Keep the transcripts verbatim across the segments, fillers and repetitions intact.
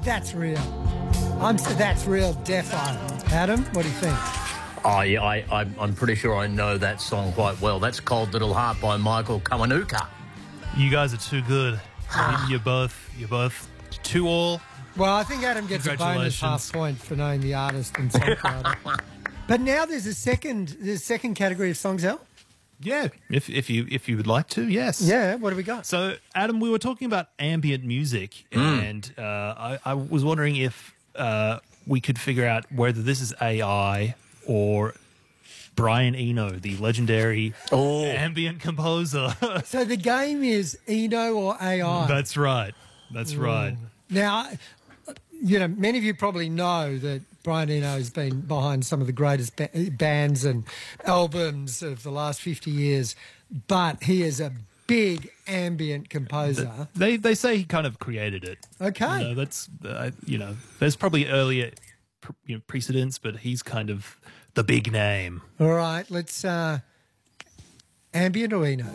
That's real. I'm so that's real defo. Adam, what do you think? Oh, yeah, I, I, I'm pretty sure I know that song quite well. That's Cold Little Heart by Michael Kiwanuka. You guys are too good. You're both, you're both two all. Well, I think Adam gets a bonus half point for knowing the artist and songwriter. But now there's a second, there's a second category of songs, Al? Yeah, if if you if you would like to, yes. Yeah, what do we got? So, Adam, we were talking about ambient music, mm. and uh, I, I was wondering if uh, we could figure out whether this is A I or Brian Eno, the legendary oh. ambient composer. So the game is Eno or A I? That's right. That's Ooh. right. Now, you know, many of you probably know that Brian Eno has been behind some of the greatest ba- bands and albums of the last fifty years, but he is a big ambient composer. They they say he kind of created it. Okay. You know, that's, uh, you know, there's probably earlier you know, precedents, but he's kind of the big name. All right, let's, uh, ambient or Eno?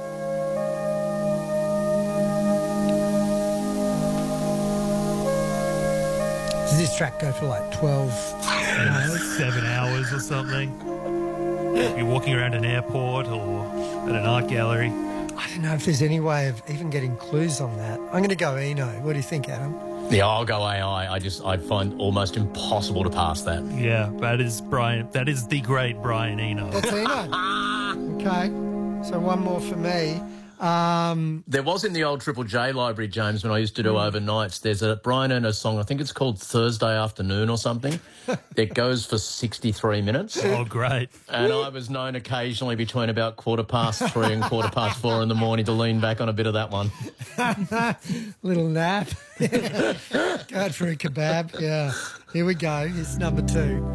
Does this track go for like twelve hours? Seven hours or something? You're walking around an airport or at an art gallery. I don't know if there's any way of even getting clues on that. I'm going to go Eno. What do you think, Adam? Yeah, I'll go A I. I just, I find almost impossible to pass that. Yeah, that is Brian. That is the great Brian Eno. That's Eno. Okay, so one more for me. Um, there was in the old Triple J library, James, when I used to do overnights, there's a Brian Eno song, I think it's called Thursday Afternoon or something. It goes for sixty-three minutes. Oh, great. And I was known occasionally between about quarter past three and quarter past four in the morning to lean back on a bit of that one. Little nap. Go out for a kebab. Yeah. Here we go. It's number two.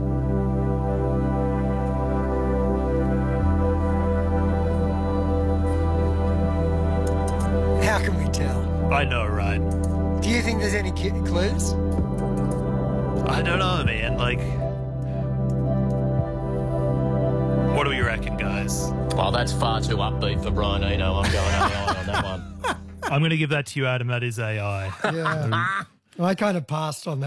How can we tell? I know, right? Do you think there's any clues? I don't know, man. Like, what do we reckon, guys? Well, that's far too upbeat for Brian Eno. I'm going A I on that one. I'm going to give that to you, Adam. That is A I. Yeah. I kind of passed on that.